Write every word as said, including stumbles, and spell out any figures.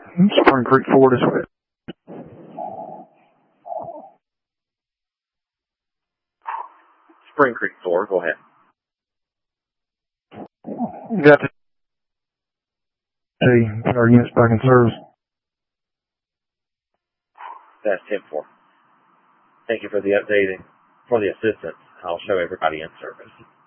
Spring Creek four this way. Spring Creek four, go ahead. Got to see our units back in service. That's ten four. Thank you for the updating, for the assistance. I'll show everybody in service.